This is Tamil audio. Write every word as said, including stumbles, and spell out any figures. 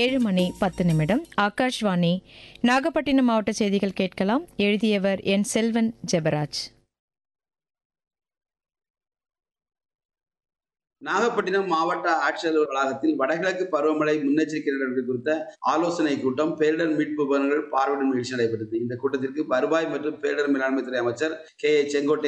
ஏழு மணி பத்து நிமிடம் ஆகாஷ்வாணி நாகப்பட்டினம் மாவட்ட செய்திகள் கேட்கலாம். எழுதியவர் என் செல்வன் ஜெபராஜ். நாகப்பட்டினம் மாவட்ட ஆட்சியர் வளாகத்தில் வடகிழக்கு பருவமழை முன்னெச்சரிக்கை நடவடிக்கை குறித்த ஆலோசனை கூட்டம் பேரிடர் மீட்பு உபகரணங்கள் பார்வையிடும் நிகழ்ச்சி நடைபெற்றது. இந்த கூட்டத்திற்கு வருவாய் மற்றும் பேரிடர் மேலாண்மை துறை அமைச்சர் கே ஏ செங்கோட்டை